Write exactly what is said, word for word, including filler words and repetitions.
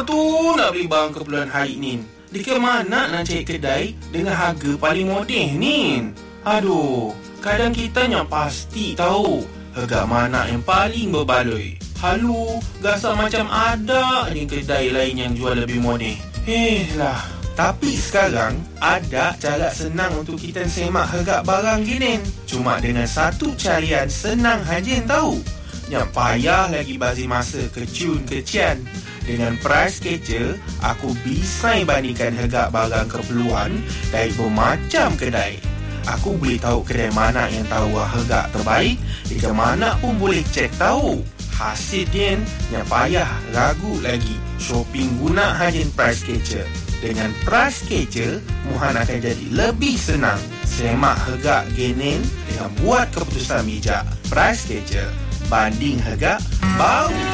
tu nak beli barang keperluan hari ni. Di ke mana nak cari kedai dengan harga paling moden ni? Aduh, kadang kita yang pasti tahu harga mana yang paling berbaloi. Halu, rasa macam ada ni kedai lain yang jual lebih moden. Eh lah. Tapi sekarang ada cara senang untuk kita semak harga barang gini. Cuma dengan satu carian senang haja tahu. Yang payah lagi bagi masa kecun-kecian. Dengan Price Catcher, aku bisa bandingkan harga barang keperluan dari bermacam kedai. Aku boleh tahu kedai mana yang tahu harga terbaik. Di mana pun boleh cek tahu. Hasil dia yang payah ragu lagi. Shopping guna haja Price Catcher. Dengan Price Catcher, muhan akan jadi lebih senang. Semak harga genin dengan buat keputusan bijak. Price Catcher, banding harga baru.